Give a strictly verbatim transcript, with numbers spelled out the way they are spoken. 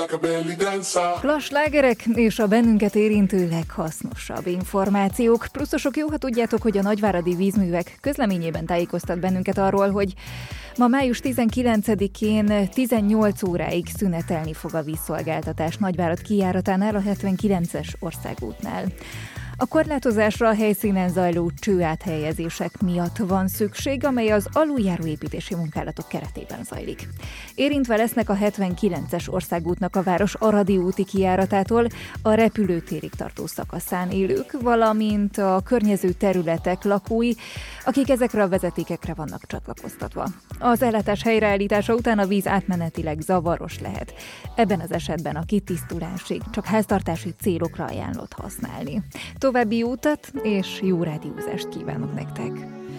Klassz slágerek és a bennünket érintő leghasznosabb információk. Pluszosok, jó, ha tudjátok, hogy a nagyváradi vízművek közleményében tájékoztat bennünket arról, hogy ma május tizenkilencedikén tizennyolc óráig szünetelni fog a vízszolgáltatás Nagyvárad kijáratánál, a hetvenkilences országútnál. A korlátozásra a helyszínen zajló csőáthelyezések miatt van szükség, amely az aluljáróépítési munkálatok keretében zajlik. Érintve lesznek a hetvenkilences országútnak a város Aradi úti kijáratától a repülőtérig tartó szakaszán élők, valamint a környező területek lakói, akik ezekre a vezetékekre vannak csatlakoztatva. Az ellátás helyreállítása után a víz átmenetileg zavaros lehet. Ebben az esetben a kitisztulásig csak háztartási célokra ajánlott használni. További jó utat és jó rádiózást kívánok nektek!